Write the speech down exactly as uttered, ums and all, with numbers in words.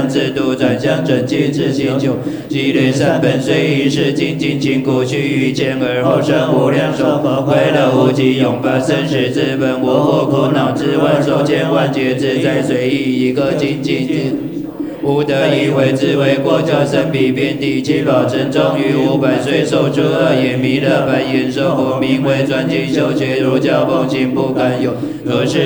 量制度转向正气之心求，积累善本随意识精进勤苦须臾见而后生无量寿，快乐无极永拔生死之本，我惑苦恼之万寿千万劫自在随意一个精进之。无得以为之为过教生彼遍地七宝城中于五百岁寿诸恶也弥勒白眼寿佛名为专精修学儒教奉行不敢有。若是